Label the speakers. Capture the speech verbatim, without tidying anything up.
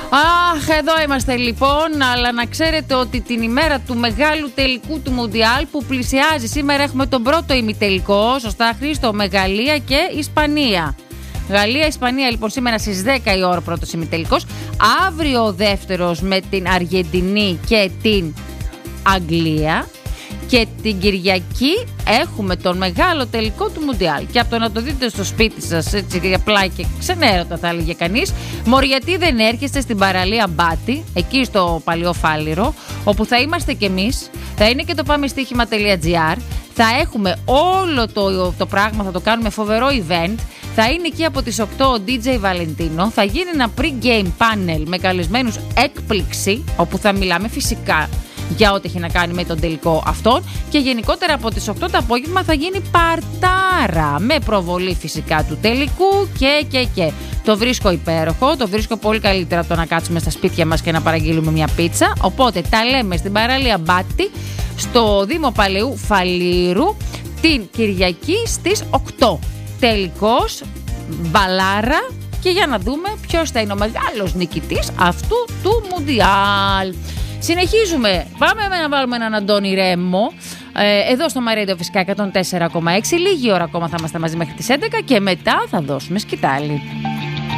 Speaker 1: Αχ, εδώ είμαστε λοιπόν, αλλά να ξέρετε ότι την ημέρα του μεγάλου τελικού του Μουντιάλ που πλησιάζει, σήμερα έχουμε τον πρώτο ημιτελικό, σωστά Χρήστο, με Γαλλία και Ισπανία. Γαλλία-Ισπανία λοιπόν σήμερα στις δέκα η ώρα πρώτος ημιτελικός. Αύριο ο δεύτερος με την Αργεντινή και την Αγγλία. Και την Κυριακή έχουμε τον μεγάλο τελικό του Μουντιάλ. Και από το να το δείτε στο σπίτι σας, έτσι απλά και ξενέρωτα θα έλεγε κανείς, μοριατή δεν έρχεστε στην παραλία Μπάτι, εκεί στο Παλαιό Φάληρο, όπου θα είμαστε κι εμείς, θα είναι και το πάμε στοίχημα τελεία τζι άρ, θα έχουμε όλο το, το πράγμα, θα το κάνουμε φοβερό event. Θα είναι εκεί από τις οκτώ ο ντι τζέι Βαλεντίνο, θα γίνει ένα pre-game panel με καλεσμένους έκπληξη, όπου θα μιλάμε φυσικά για ό,τι έχει να κάνει με τον τελικό αυτόν, και γενικότερα από τις οκτώ το απόγευμα θα γίνει παρτάρα με προβολή φυσικά του τελικού και και και. Το βρίσκω υπέροχο, το βρίσκω πολύ καλύτερα από το να κάτσουμε στα σπίτια μας και να παραγγείλουμε μια πίτσα, οπότε τα λέμε στην παραλία Μπάτι στο Δήμο Παλαιού Φαλήρου την Κυριακή στις οκτώ. Τελικός, μπαλάρα, και για να δούμε ποιος θα είναι ο μεγάλος νικητής αυτού του Μουντιάλ. Συνεχίζουμε. Πάμε να βάλουμε έναν Αντώνη Ρέμο ε, εδώ στο MyRadio φυσικά εκατόν τέσσερα κόμμα έξι. Λίγη ώρα ακόμα θα είμαστε μαζί μέχρι τις έντεκα και μετά θα δώσουμε σκητάλη.